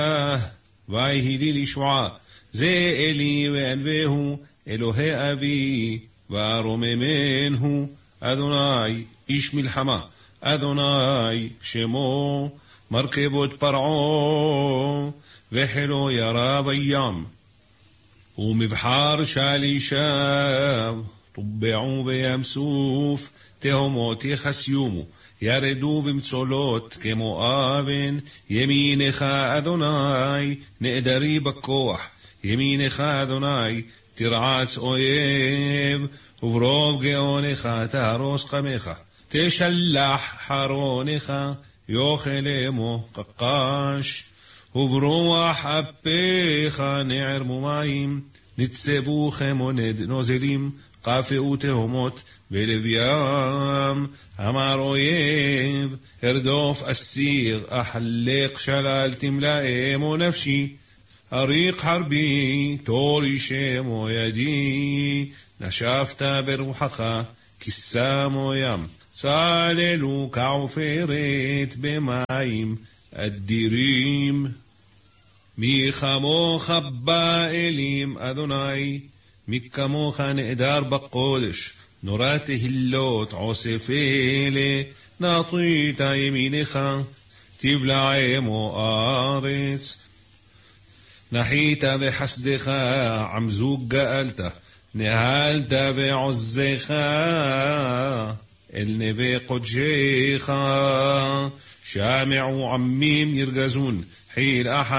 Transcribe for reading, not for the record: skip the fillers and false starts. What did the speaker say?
ויהי לי לשמוע, זה אלי וענווהו, אלוהי אבי, וארוממנו, אדוני איש מלחמה, אדוני שמו, מרכבות פרעה, וחילו ירה בים, ומבחר שלישיו, טובעו בים סוף, תהומות יחסיומו, ירדו במצולות כמו אבן, ימינך אדוני, נעדרי בכוח, ימינך אדוני, תרעץ אויב, וברוב גאונך תהרוס קמך, תשלח חרונך, יאכל עמו קקש, וברוח אפיך נערמו מים, נצבו חמונד נוזלים, קפאו תהומות בלב ים. אמר אויב, הרדוף אסיר, אחלק שלל תמלאמו נפשי, אריק חרבי, תורי שמו ידי, נשבת ברוחך, כיסמו ים, צללו כעופרת במים אדירים. מי כמוך באלים אדוני, מי כמוך נעדר בקודש, נורא תהילות עוסף אלה, נטית ימינך, תבלע עמו ארץ. נחית בחסדך, עמזוג גאלת, נהלת בעוזך, אל נבי קודשך, שמעו עמים ירגזון, חיל אחת